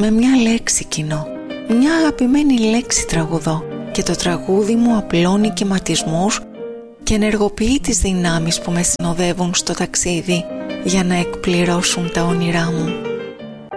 Με μια λέξη κοινό, μια αγαπημένη λέξη τραγουδώ, και το τραγούδι μου απλώνει κυματισμούς και ενεργοποιεί τις δυνάμεις που με συνοδεύουν στο ταξίδι για να εκπληρώσουν τα όνειρά μου.